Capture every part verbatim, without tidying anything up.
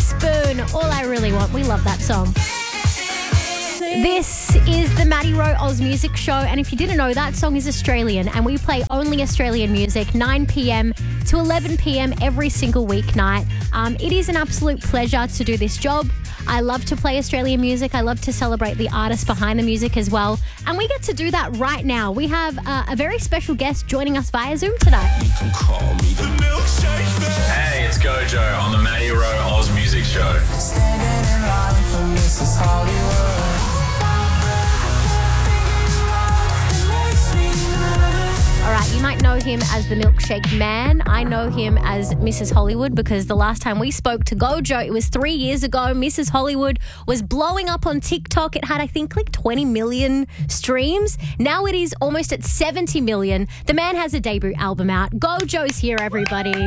Spoon, All I Really Want. We love that song. This is the Maddie Rowe Oz Music Show, and if you didn't know, that song is Australian, and we play only Australian music, nine p.m. to eleven p.m. every single weeknight. Um, it is an absolute pleasure to do this job. I love to play Australian music. I love to celebrate the artists behind the music as well, and we get to do that right now. We have uh, a very special guest joining us via Zoom today. You can call me the milkshake man. Hey, it's Gojo on the Maddie Rowe Oz Music Show. Standing in line for Missus Hollywood. All right, you might know him as the Milkshake Man. I know him as Missus Hollywood because the last time we spoke to Gojo, it was three years ago. Missus Hollywood was blowing up on TikTok. It had, I think, like twenty million streams. Now it is almost at seventy million. The man has a debut album out. Gojo's here, everybody.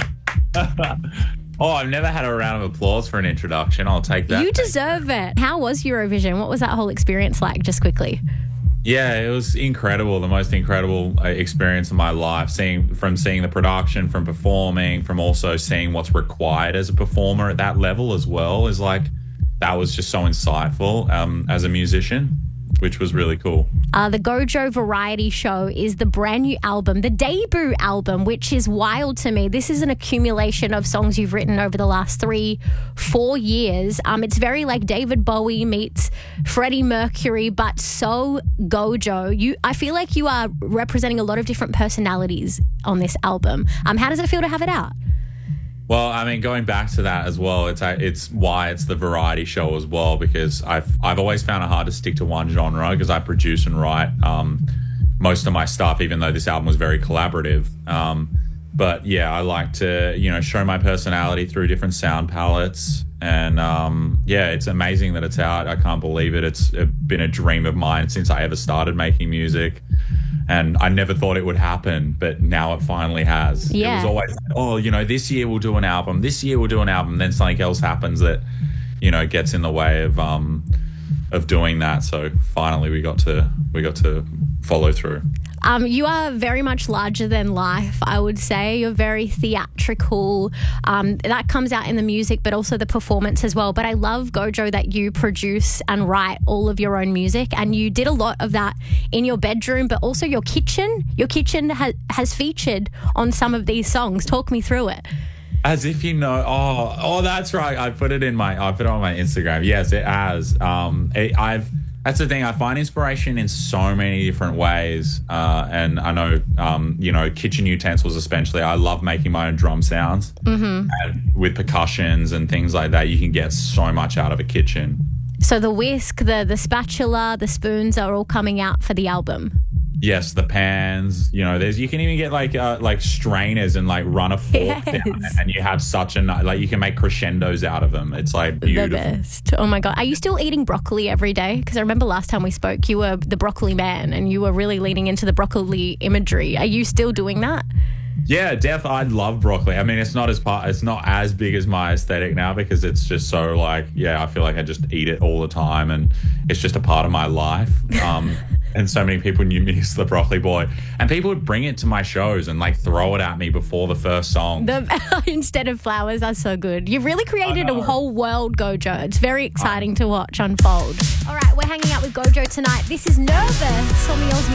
Oh, I've never had a round of applause for an introduction. I'll take that. You deserve it. How was Eurovision? What was that whole experience like, just quickly? Yeah, it was incredible. The most incredible uh, experience of my life. Seeing from seeing the production, from performing, from also seeing what's required as a performer at that level as well is like that was just so insightful um, as a musician, which was really cool. Uh, the Gojo Variety Show is the brand new album, the debut album, which is wild to me. This is an accumulation of songs you've written over the last three, four years. Um, it's very like David Bowie meets Freddie Mercury, but so Gojo. You, I feel like you are representing a lot of different personalities on this album. Um, how does it feel to have it out? Well, I mean, going back to that as well, it's it's why it's the variety show as well, because I've I've always found it hard to stick to one genre because I produce and write um, most of my stuff, even though this album was very collaborative. Um, but yeah, I like to, you know, show my personality through different sound palettes. And um, yeah, it's amazing that it's out. I can't believe it. It's been a dream of mine since I ever started making music. And I never thought it would happen, but now it finally has. Yeah. It was always, oh, you know, this year we'll do an album. This year we'll do an album. Then something else happens that, you know, gets in the way of um, of doing that. So finally, we got to we got to follow through. Um, you are very much larger than life, I would say. You're very theatrical. Um, that comes out in the music, but also the performance as well. But I love, Gojo, that you produce and write all of your own music, and you did a lot of that in your bedroom, but also your kitchen. Your kitchen ha- has featured on some of these songs. Talk me through it. As if you know. Oh, oh, that's right. I put it in my. I put it on my Instagram. Yes, it has. Um, it, I've. That's the thing. I find inspiration in so many different ways, uh, and I know, um, you know, kitchen utensils especially. I love making my own drum sounds, mm-hmm. and with percussions and things like that. You can get so much out of a kitchen. So the whisk, the the spatula, the spoons are all coming out for the album. Yes, the pans. You know, there's you can even get like uh, like strainers and like run a fork yes. down, and you have such a like you can make crescendos out of them. It's like beautiful. The best. Oh my God, are you still eating broccoli every day? Because I remember last time we spoke, you were the broccoli man, and you were really leaning into the broccoli imagery. Are you still doing that? Yeah, def. I love broccoli. I mean, it's not as part. It's not as big as my aesthetic now because it's just so like yeah. I feel like I just eat it all the time, and it's just a part of my life. Um, and so many people knew me as the broccoli boy, and people would bring it to my shows and like throw it at me before the first song. The, instead of flowers, that's so good. You've really created a whole world, Gojo. It's very exciting to watch unfold. All right, we're hanging out with Gojo tonight. This is Nervous on the Oz